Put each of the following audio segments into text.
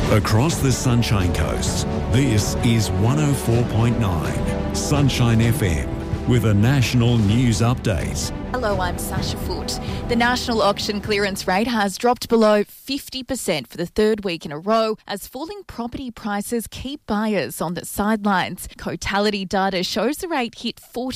Across the Sunshine Coast, this is 104.9 Sunshine FM with a national news update. Hello, I'm Sasha Foote. The national auction clearance rate has dropped below 50% for the third week in a row as falling property prices keep buyers on the sidelines. Cotality data shows the rate hit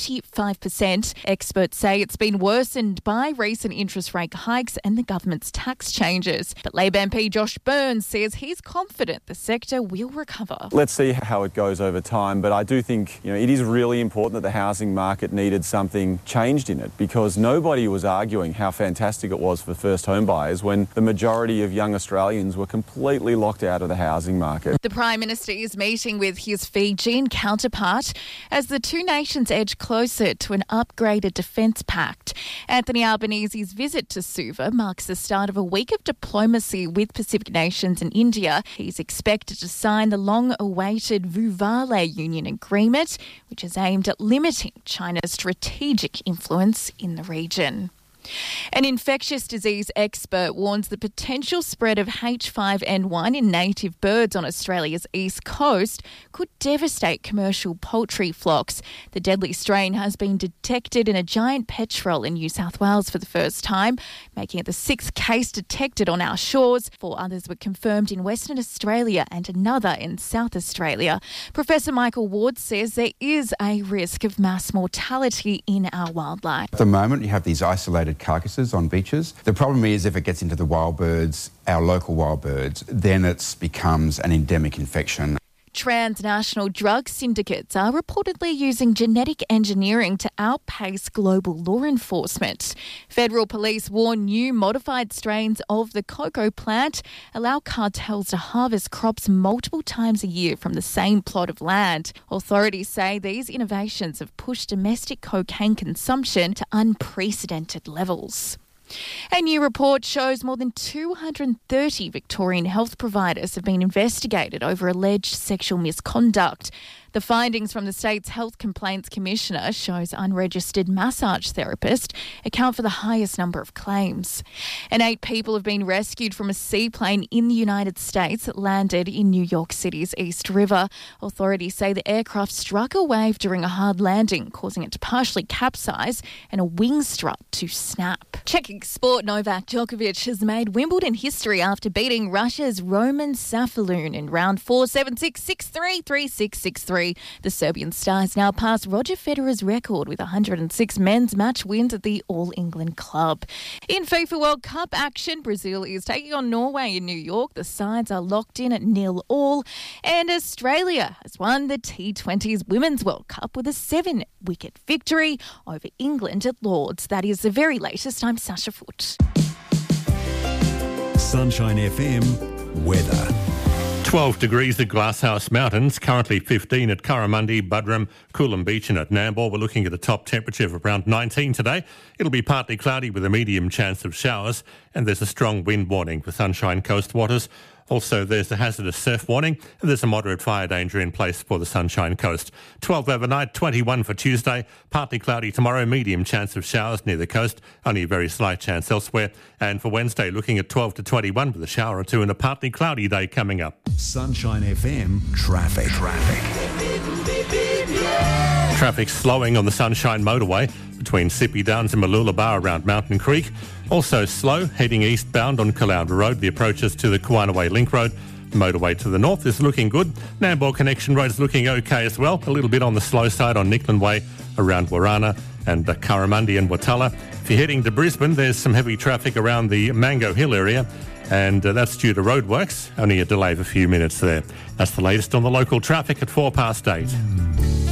45%. Experts say it's been worsened by recent interest rate hikes and the government's tax changes. But Labor MP Josh Burns says he's confident the sector will recover. Let's see how it goes over time, but I do think it is really important that the housing market needed something changed in it, because nobody was arguing how fantastic it was for first home buyers when the majority of young Australians were completely locked out of the housing market. The Prime Minister is meeting with his Fijian counterpart as the two nations edge closer to an upgraded defence pact. Anthony Albanese's visit to Suva marks the start of a week of diplomacy with Pacific nations and India. He's expected to sign the long-awaited Vuvale Union Agreement, which is aimed at limiting China's strategic influence in the region. An infectious disease expert warns the potential spread of H5N1 in native birds on Australia's east coast could devastate commercial poultry flocks. The deadly strain has been detected in a giant petrel in New South Wales for the first time, making it the sixth case detected on our shores. 4 others were confirmed in Western Australia and another in South Australia. Professor Michael Ward says there is a risk of mass mortality in our wildlife. At the moment, you have these isolated carcasses on beaches. The problem is if it gets into the wild birds, our local wild birds, then it becomes an endemic infection. Transnational drug syndicates are reportedly using genetic engineering to outpace global law enforcement. Federal police warn new modified strains of the cocoa plant allow cartels to harvest crops multiple times a year from the same plot of land. Authorities say these innovations have pushed domestic cocaine consumption to unprecedented levels. A new report shows more than 230 Victorian health providers have been investigated over alleged sexual misconduct. The findings from the state's Health Complaints Commissioner shows unregistered massage therapists account for the highest number of claims. And 8 people have been rescued from a seaplane in the United States that landed in New York City's East River. Authorities say the aircraft struck a wave during a hard landing, causing it to partially capsize and a wing strut to snap. Checking sport, Novak Djokovic has made Wimbledon history after beating Russia's Roman Safalun in round 4, 7-6, 6-3, 3-6, 6-3. The Serbian star has now passed Roger Federer's record with 106 men's match wins at the All England club. In FIFA World Cup action, Brazil is taking on Norway in New York. The sides are locked in at 0-0. And Australia has won the T20's Women's World Cup with a 7-wicket victory over England at Lords. That is the very latest. I'm Sasha Foote. Sunshine FM weather. 12 degrees at Glasshouse Mountains, currently 15 at Curramundi, Buderim, Coolum Beach and at Nambour. We're looking at a top temperature of around 19 today. It'll be partly cloudy with a medium chance of showers, and there's a strong wind warning for Sunshine Coast waters. Also, there's a hazardous surf warning and there's a moderate fire danger in place for the Sunshine Coast. 12 overnight, 21 for Tuesday, partly cloudy tomorrow, medium chance of showers near the coast, only a very slight chance elsewhere. And for Wednesday, looking at 12 to 21 with a shower or two and a partly cloudy day coming up. Sunshine FM traffic. Traffic slowing on the Sunshine Motorway between Sippy Downs and Mooloolaba around Mountain Creek. Also slow heading eastbound on Caloundra Road, the approaches to the Kuanaway Link Road. The motorway to the north is looking good. Nambour Connection Road is looking okay as well. A little bit on the slow side on Nickland Way around Warana and Curramundi and Watala. If you're heading to Brisbane, there's some heavy traffic around the Mango Hill area, and that's due to roadworks. Only a delay of a few minutes there. That's the latest on the local traffic at 8:04.